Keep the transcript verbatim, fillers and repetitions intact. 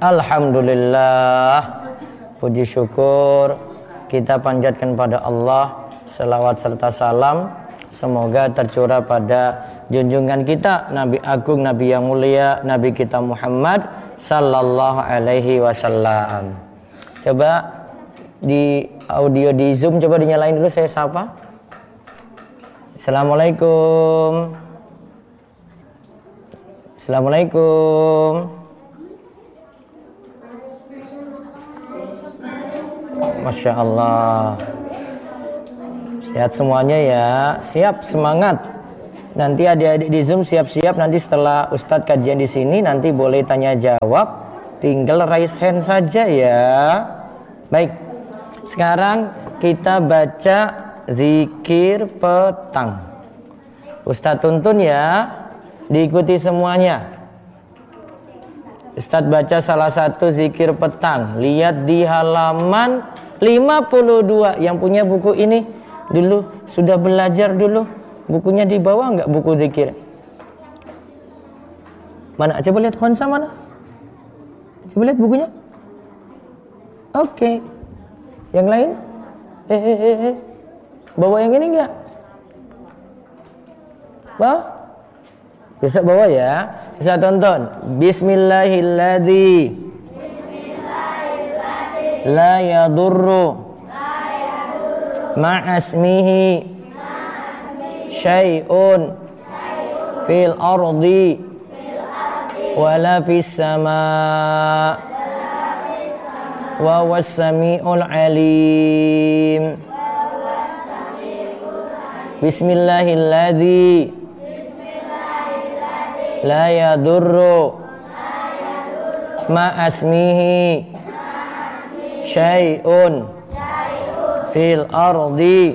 Alhamdulillah, puji syukur kita panjatkan pada Allah, selawat serta salam semoga tercurah pada junjungan kita Nabi Agung, Nabi yang mulia, Nabi kita Muhammad sallallahu alaihi wasallam. Coba di audio di Zoom coba dinyalain dulu, saya sapa. Assalamualaikum. Assalamualaikum. Masya Allah. Sehat semuanya ya. Siap, semangat. Nanti adik-adik di Zoom siap-siap. Nanti setelah Ustadz kajian di sini, nanti boleh tanya jawab. Tinggal raise hand saja ya. Baik. Sekarang kita baca zikir petang. Ustadz tuntun ya. Diikuti semuanya. Ustadz baca salah satu zikir petang. Lihat di halaman lima puluh dua. Yang punya buku ini dulu sudah belajar dulu. Bukunya di bawah enggak buku zikir? Mana? Coba lihat Khonsa mana? Coba lihat bukunya. Oke. Okay. Yang lain? Eh, eh, eh, eh. Bawa yang ini enggak? Bawa? Bisa bawa ya. Bisa tonton. Bismillahilladzi la yadurru ma'asmihi syai'un fil ardi wala fis sama' wa was sami'ul alim. Bismillahilladzi la yadurru ma'asmihi syai'un fil ardi